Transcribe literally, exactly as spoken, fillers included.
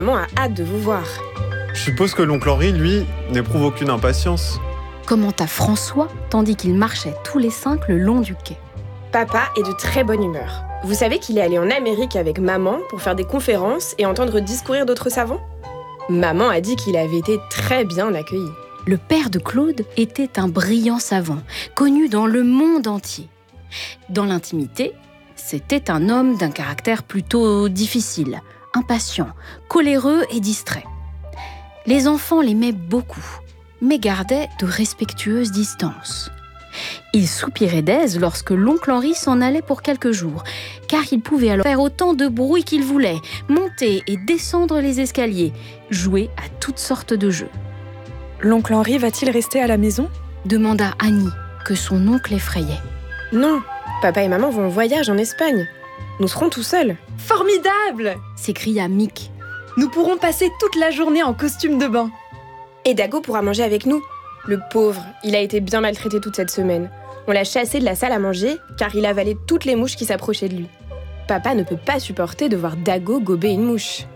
Maman a hâte de vous voir. Je suppose que l'oncle Henri, lui, n'éprouve aucune impatience. Commenta François, tandis qu'ils marchaient tous les cinq le long du quai. Papa est de très bonne humeur. Vous savez qu'il est allé en Amérique avec maman pour faire des conférences et entendre discourir d'autres savants ? Maman a dit qu'il avait été très bien accueilli. Le père de Claude était un brillant savant, connu dans le monde entier. Dans l'intimité, c'était un homme d'un caractère plutôt difficile, impatient, coléreux et distrait. Les enfants l'aimaient beaucoup, mais gardaient de respectueuses distances. Il soupirait d'aise lorsque l'oncle Henri s'en allait pour quelques jours, car il pouvait alors faire autant de bruit qu'il voulait, monter et descendre les escaliers, jouer à toutes sortes de jeux. « L'oncle Henri va-t-il rester à la maison ?» demanda Annie, que son oncle effrayait. « Non, papa et maman vont en voyage en Espagne. Nous serons tout seuls. » « Formidable !» s'écria Mick. « Nous pourrons passer toute la journée en costume de bain. » Et Dago pourra manger avec nous. Le pauvre, il a été bien maltraité toute cette semaine. On l'a chassé de la salle à manger car il avalait toutes les mouches qui s'approchaient de lui. Papa ne peut pas supporter de voir Dago gober une mouche.